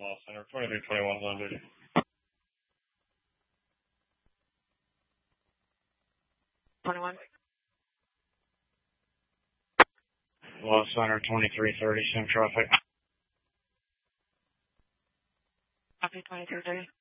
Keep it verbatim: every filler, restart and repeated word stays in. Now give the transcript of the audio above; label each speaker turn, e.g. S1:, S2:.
S1: Lost Center, twenty-three twenty-one is on duty.
S2: twenty-one.
S1: Lost Center, twenty-three thirty, same traffic.
S2: Copy, twenty-three thirty.